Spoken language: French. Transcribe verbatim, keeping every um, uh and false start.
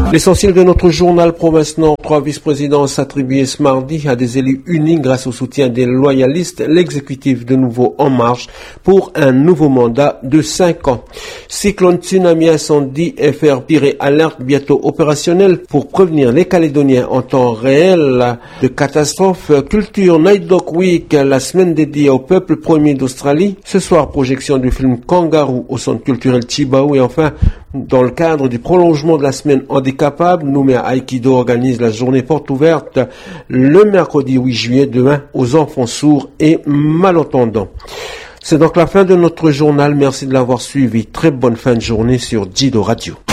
L'essentiel de notre journal Province Nord, trois vice-présidences attribuées ce mardi à des élus unis grâce au soutien des loyalistes, l'exécutif de nouveau en marche pour un nouveau mandat de cinq ans. Cyclone, tsunami, incendie, F R P alerte bientôt opérationnelle pour prévenir les Calédoniens en temps réel de catastrophes. Culture Night Dog Week, la semaine dédiée au peuple premier d'Australie. Ce soir, projection du film Kangaroo au centre culturel Chibao. Et enfin, dans le cadre du prolongement de la semaine handicapable, Nouméa Aikido organise la journée porte ouverte le mercredi huit juillet demain aux enfants sourds et malentendants. C'est donc la fin de notre journal. Merci de l'avoir suivi. Très bonne fin de journée sur Jido Radio.